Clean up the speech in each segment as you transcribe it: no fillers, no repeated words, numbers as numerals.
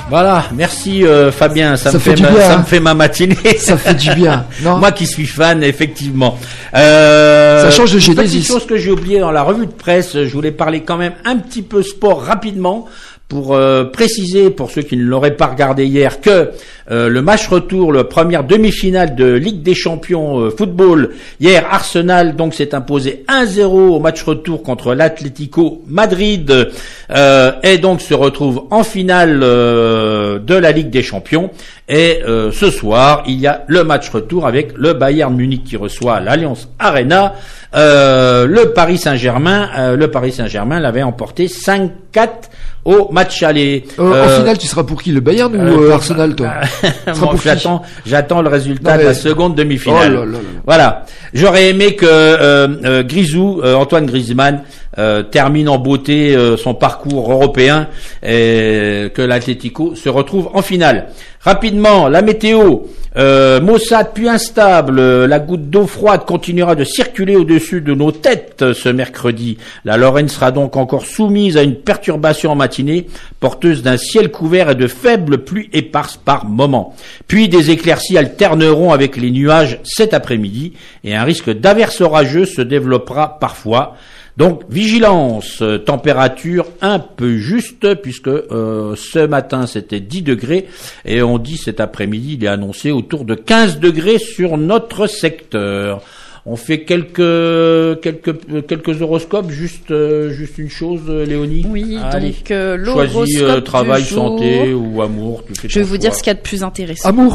Voilà, merci Fabien, ça me fait ma matinée. Ça fait du bien, non? Moi qui suis fan, effectivement. Ça change de Genesis. Petite chose que j'ai oublié dans la revue de presse, je voulais parler quand même un petit peu sport rapidement pour préciser, pour ceux qui ne l'auraient pas regardé hier, que le match retour, la première demi-finale de Ligue des Champions football, hier Arsenal donc s'est imposé 1-0 au match retour contre l'Atlético Madrid et donc se retrouve en finale de la Ligue des Champions. Et ce soir, il y a le match retour avec le Bayern Munich qui reçoit l'Allianz Arena. Le Paris Saint-Germain l'avait emporté 5-4 au match aller. En finale, tu seras pour qui, le Bayern ou Arsenal, toi? Bon, j'attends le résultat de la seconde demi-finale. Oh là là là. Voilà. J'aurais aimé que Grisou, Antoine Griezmann, termine en beauté son parcours européen et que l'Atlético se retrouve en finale. Rapidement, la météo, maussade puis instable, la goutte d'eau froide continuera de circuler au-dessus de nos têtes ce mercredi. La Lorraine sera donc encore soumise à une perturbation en matinée, porteuse d'un ciel couvert et de faibles pluies éparses par moment. Puis des éclaircies alterneront avec les nuages cet après-midi et un risque d'averse orageuse se développera parfois. Donc, vigilance, température un peu juste, puisque ce matin c'était 10 degrés, et on dit cet après-midi, il est annoncé autour de 15 degrés sur notre secteur. On fait quelques horoscopes, juste une chose, Léonie. Oui, allez. Donc l'horoscope choisis travail, du jour. santé ou amour. Tu fais Je vais vous choix. dire ce qu'il y a de plus intéressant. Amour.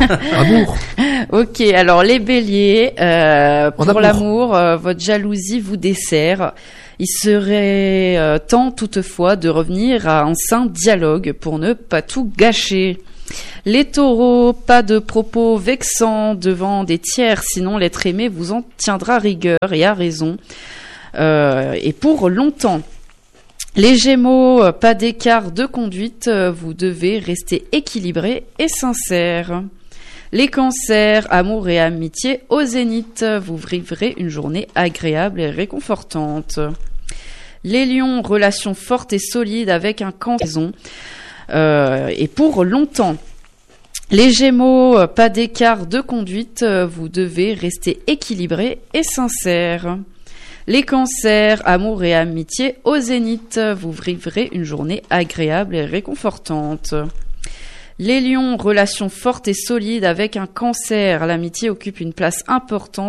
Ok, alors les béliers, pour amour. l'amour, votre jalousie vous dessert. Il serait temps toutefois de revenir à un sain dialogue pour ne pas tout gâcher. Les taureaux, pas de propos vexants devant des tiers, sinon l'être aimé vous en tiendra rigueur et a raison. Et pour longtemps. Les gémeaux, pas d'écart de conduite, vous devez rester équilibré et sincère. Les cancers, amour et amitié au zénith, vous vivrez une journée agréable et réconfortante. Les lions, relations fortes et solides avec un cancer, et pour longtemps. Les gémeaux, pas d'écart de conduite, vous devez rester équilibré et sincère. Les cancers, amour et amitié au zénith, vous vivrez une journée agréable et réconfortante. Les lions, relations fortes et solides avec un cancer, l'amitié occupe une place importante